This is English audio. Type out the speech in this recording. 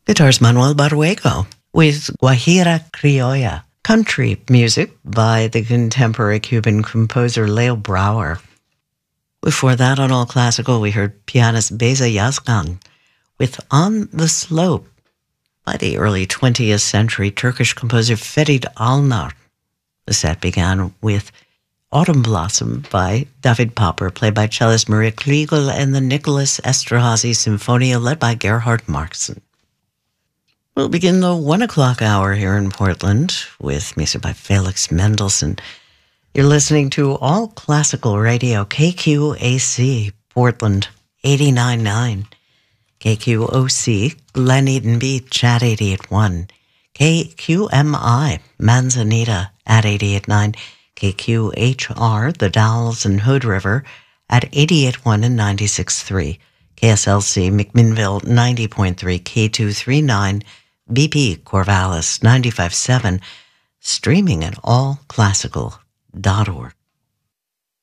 Guitars Manuel Barruego with Guajira Criolla, country music by the contemporary Cuban composer Leo Brouwer. Before that, on All Classical, we heard pianist Beza Yazgan with On the Slope by the early 20th century Turkish composer Ferit Alnar. The set began with Autumn Blossom by David Popper, played by cellist Maria Kliegel, and the Nicholas Esterhazy Sinfonia, led by Gerhard Markson. We'll begin the 1 o'clock hour here in Portland with music by Felix Mendelssohn. You're listening to All Classical Radio, KQAC, Portland 89.9, KQOC, Glen Eden Beach at 88.1, KQMI, Manzanita at 88.9, KQHR, The Dalles and Hood River at 88.1 and 96.3, KSLC, McMinnville 90.3, K239, BP Corvallis 95.7, streaming at allclassical.org.